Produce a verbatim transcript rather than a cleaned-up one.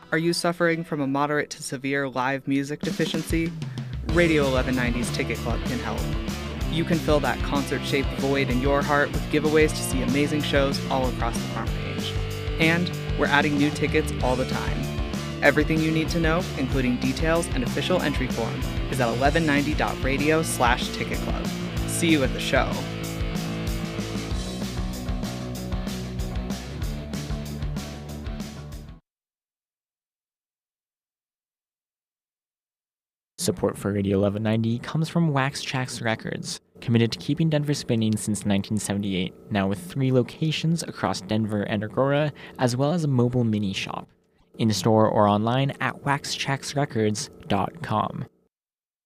Are you suffering from a moderate to severe live music deficiency? Radio eleven ninety's Ticket Club can help. You can fill that concert-shaped void in your heart with giveaways to see amazing shows all across the front page. And we're adding new tickets all the time. Everything you need to know, including details and official entry form, is at eleven ninety dot radio slash ticket club. See you at the show. Support for Radio eleven ninety comes from Wax Trax Records, committed to keeping Denver spinning since nineteen seventy-eight, now with three locations across Denver and Aurora, as well as a mobile mini shop. In store or online at wax trax records dot com.